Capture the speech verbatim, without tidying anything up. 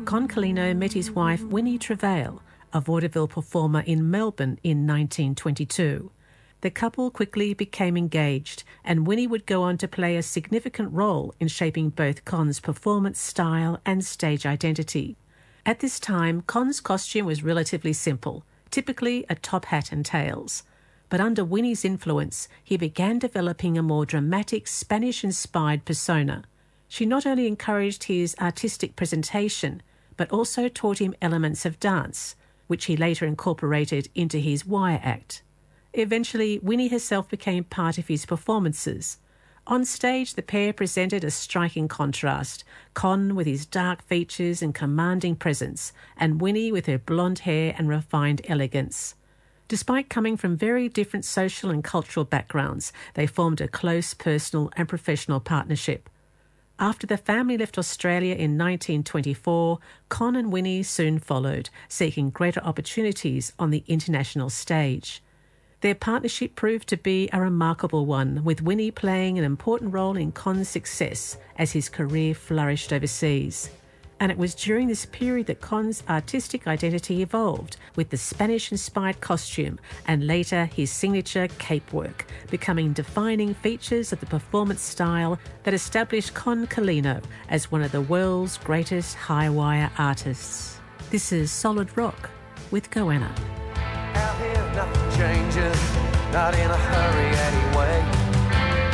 Con Carlino met his wife Winnie Travail, a vaudeville performer in Melbourne, in nineteen twenty-two. The couple quickly became engaged, and Winnie would go on to play a significant role in shaping both Con's performance style and stage identity. At this time, Con's costume was relatively simple, typically a top hat and tails. But under Winnie's influence, he began developing a more dramatic Spanish-inspired persona. She not only encouraged his artistic presentation, but also taught him elements of dance, which he later incorporated into his wire act. Eventually, Winnie herself became part of his performances. On stage, the pair presented a striking contrast, Con with his dark features and commanding presence, and Winnie with her blonde hair and refined elegance. Despite coming from very different social and cultural backgrounds, they formed a close personal and professional partnership. After the family left Australia in nineteen twenty-four, Con and Winnie soon followed, seeking greater opportunities on the international stage. Their partnership proved to be a remarkable one, with Winnie playing an important role in Con's success as his career flourished overseas. And it was during this period that Con's artistic identity evolved, with the Spanish-inspired costume and later his signature cape work, becoming defining features of the performance style that established Con Carlino as one of the world's greatest high-wire artists. This is Solid Rock with Goanna. Out here nothing changes, not in a hurry anyway.